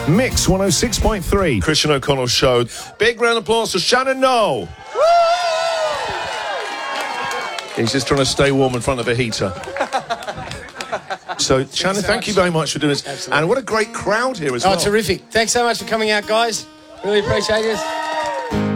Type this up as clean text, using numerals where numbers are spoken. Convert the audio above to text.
Mix 106.3. Christian O'Connell Show. Big round of applause for Shannon Noel. He's just trying to stay warm in front of a heater. So, Shannon, thank you very much for doing this. Absolutely. And what a great crowd here as well. Oh, terrific. Thanks so much for coming out, guys. Really appreciate it.